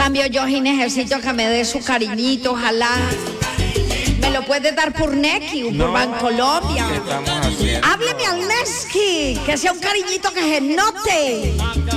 Cambio, yo sí necesito que me dé su cariñito, ojalá. ¿Me lo puede dar por Nequi o por Bancolombia? ¿Qué estamos haciendo? Hábleme al Nequi, que sea un cariñito que se note.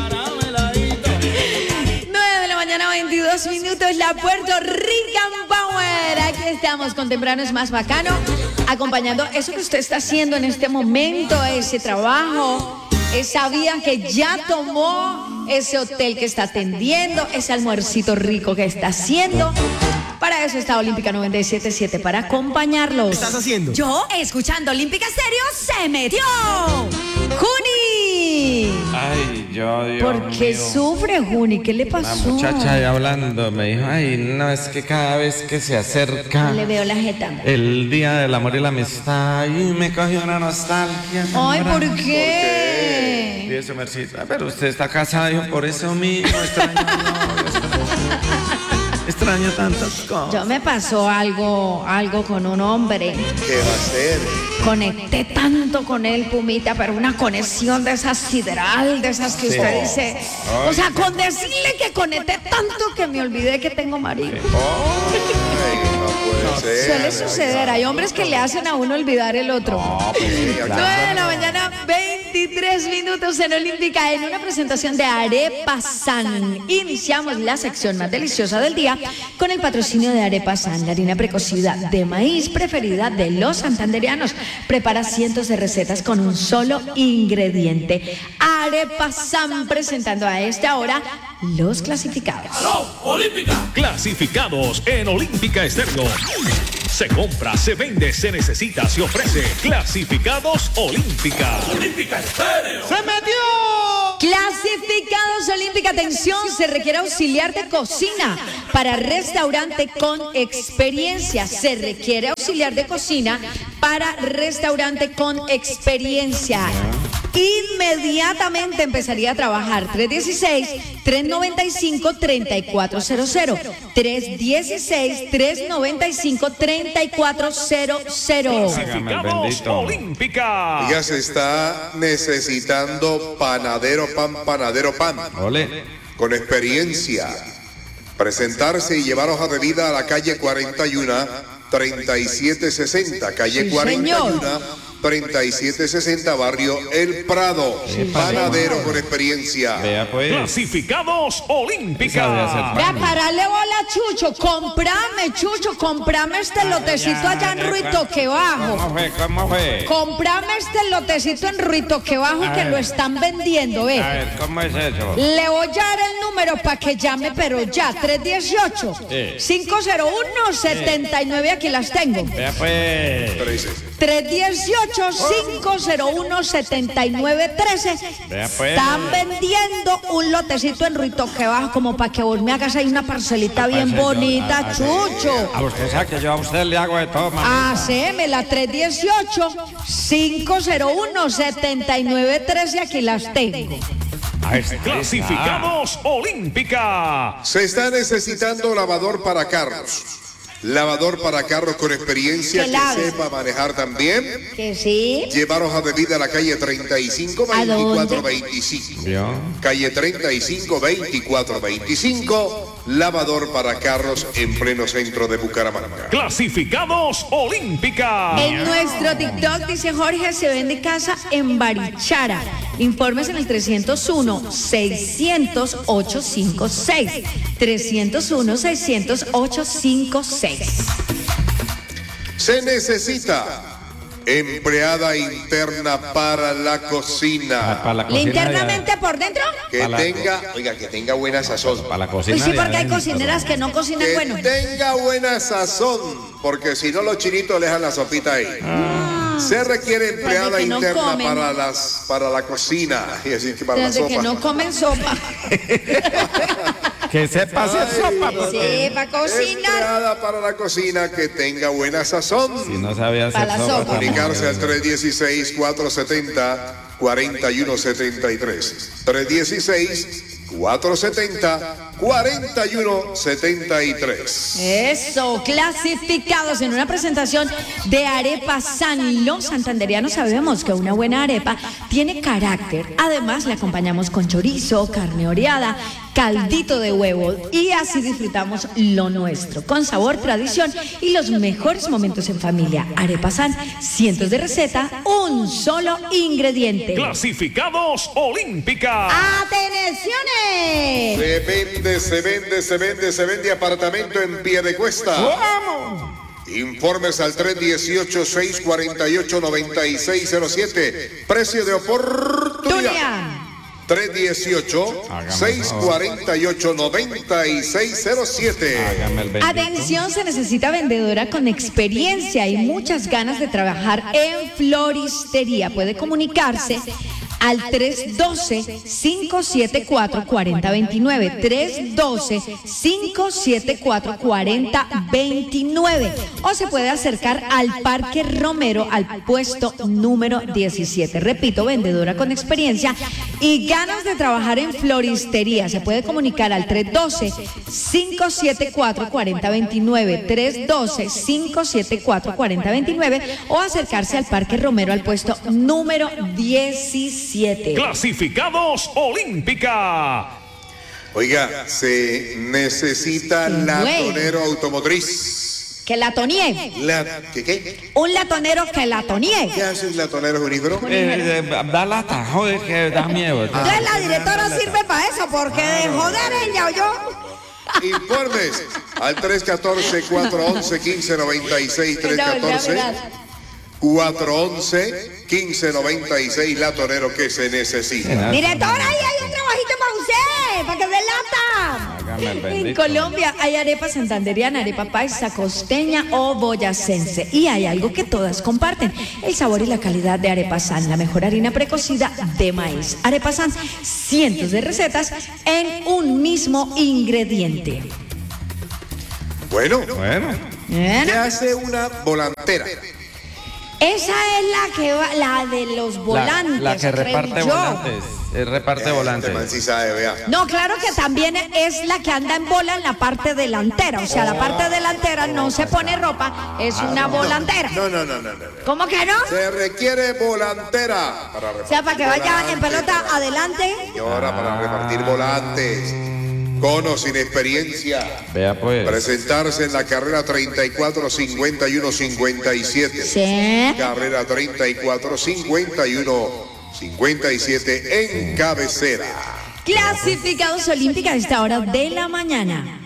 9:22 a.m, la Puerto Rican Power. Aquí estamos con Temprano es Más Bacano, acompañando eso que usted está haciendo en este momento, ese trabajo, esa vía que ya tomó, ese hotel que está atendiendo, ese almuercito rico que está haciendo. Para eso está Olímpica 97.7, para acompañarlos. ¿Qué estás haciendo? Yo, escuchando Olímpica Estéreo, se metió Juni. Ay, Dios ¿Por qué mío. sufre, Juni? ¿Qué le pasó? La muchacha ahí hablando me dijo, ay, no, es que cada vez que se acerca Le veo la jeta. el día del amor y la amistad, y me cogió una nostalgia. Ay, ¿por señora. qué? Y eso, Mercita, pero usted está casada, dijo, por eso mismo, extraño tantas cosas. Yo me pasó algo con un hombre. ¿Qué va a hacer? Conecté tanto con él, Pumita, pero una conexión de esas sideral, de esas que usted dice. O sea, con decirle que conecté tanto que me olvidé que tengo marido. Ay, no puede ser. Suele suceder, hay hombres que le hacen a uno olvidar el otro. 9:23 a.m. en Olímpica, en una presentación de Arepa San. Iniciamos la sección más deliciosa del día con el patrocinio de Arepa San, la harina precocida de maíz preferida de los santanderianos. Prepara cientos de recetas con un solo ingrediente. Arepa San, presentando a esta hora los clasificados. Olímpica. Clasificados en Olímpica Estéreo. Se compra, se vende, se necesita, se ofrece. Clasificados Olímpica. Olímpica Estéreo. ¡Se metió! Clasificados Olímpica, atención, se requiere auxiliar de cocina para restaurante con experiencia. Se requiere auxiliar de cocina para restaurante con experiencia. Inmediatamente empezaría a trabajar. 316-395-3400. 316-395-3400. Clasificados Olímpica. Ya se está necesitando panadero pan. Ole. Con experiencia. Presentarse y llevar hoja de vida a la calle 41, 3760. Calle Sí, 41, señor. 3760, barrio El Prado. Panadero con experiencia. Vea pues. Clasificados Sabe Olímpica. hacer Vea, parale bola, Chucho, comprame este lotecito allá en Ruitoque Bajo. ¿Cómo fue? Comprame este lotecito en Ruitoque Bajo que lo están vendiendo, A ve. ver, ¿cómo es eso? Le voy a dar el número para que llame, pero ya, 318-501-79, aquí las tengo. Vea pues. 318-501-7913. Vea pues. Están vendiendo un lotecito en Ruitoque Bajo como para que vos me hagas ahí una parcelita bien bonita, Chucho. A usted sabe que yo a usted le hago de todo, mamá. Hacémela, 318-501-7913, aquí las tengo. Clasificados Olímpica. Se está necesitando lavador para carros. Lavador para carros con experiencia Que que lave. sepa manejar también. Que sí. Llevar hoja de vida a la calle 35 ¿A dónde? 24 25. ¿Vio? Calle 35 24 25. Lavador para carros en pleno centro de Bucaramanga. Clasificados Olímpica. En nuestro TikTok, dice Jorge, se vende casa en Barichara. Informes en el 301-600-856. 301-600-856. Se necesita empleada interna para la cocina. Para la cocina. ¿Internamente por dentro? Que para la tenga, oiga, que tenga buena sazón. Para la cocina. Pues sí, de porque hay adentro. cocineras que no cocinan Que bueno. tenga buena sazón, porque si no los chinitos le dejan la sopita ahí. Se requiere empleada Desde que no interna comen. para la cocina y así que para la Desde que sopa. no comen sopa. Que sepa hacer sopa. Sí, para cocinar. Empleada para la cocina que tenga buena sazón. Si no sabía hacer Para la sopa. Comunicarse al 316-470-4173. 316-470-4173. Eso, clasificados en una presentación de Arepa San. Los santanderianos sabemos que una buena arepa tiene carácter. Además, le acompañamos con chorizo, carne oreada caldito de huevo y así disfrutamos lo nuestro, con sabor, tradición y los mejores momentos en familia. Arepasan, cientos de recetas, un solo ingrediente. Clasificados Olímpica. ¡Atenciones! Se vende apartamento en Piedecuesta. ¡Vamos! Informes al 318-648-9607. Precio de oportunidad. Tunia. 318-648-9607. Hágame el bendito. Atención, se necesita vendedora con experiencia y muchas ganas de trabajar en floristería. Puede comunicarse al 312-574-4029. 312-574-4029. O se puede acercar al Parque Romero, al puesto número 17. Repito, vendedora con experiencia y ganas de trabajar en floristería. Se puede comunicar al 312-574-4029. 312-574-4029 o acercarse al Parque Romero, al puesto número 17. Clasificados Olímpica. Oiga, se necesita latonero automotriz. Que latonee. ¿Qué? Un latonero que latonee. ¿Qué hace el latonero, Junífero? Da lata, joder, que da miedo. Entonces la directora sirve para eso, porque de joder ella o yo. Informes al 314-411-1596. 314-411-1596. Latonero que se necesita. Directora, ahí hay un trabajito para usted, para que dé lata. Hágame el En bendito. Colombia hay arepa santanderiana, arepa paisa, costeña o boyacense. Y hay algo que todas comparten: el sabor y la calidad de Arepa San, la mejor harina precocida de maíz. Arepa San, cientos de recetas en un mismo ingrediente. Bueno, ¿Bien? ¿qué hace una volantera? Esa es la que va, la de los volantes. La que creo reparte yo. volantes. Reparte volantes. Este man sí sabe, vea. No, claro que también es la que anda en bola en la parte delantera. O sea, la parte delantera no se pone ropa, es una volantera. No. ¿Cómo que no? Se requiere volantera para O sea, para que vaya en pelota adelante. Señora, para repartir volantes. Con o sin experiencia. Vea pues. Presentarse en la carrera 34-51-57. Sí. Carrera 34-51-57 en cabecera. Clasificados Olímpica a esta hora de la mañana.